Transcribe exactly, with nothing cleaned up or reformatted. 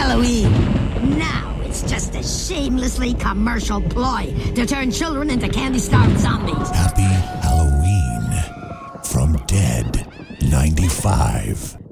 Halloween. Now it's just a shamelessly commercial ploy to turn children into candy-starved zombies. Happy Halloween from Dead ninety-five.